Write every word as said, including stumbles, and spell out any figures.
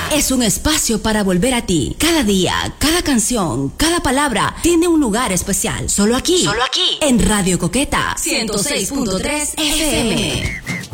es un espacio para volver a ti. Cada día, cada canción, cada palabra tiene un lugar especial. Solo aquí. Solo aquí. En Radio Coqueta ciento seis punto tres F M.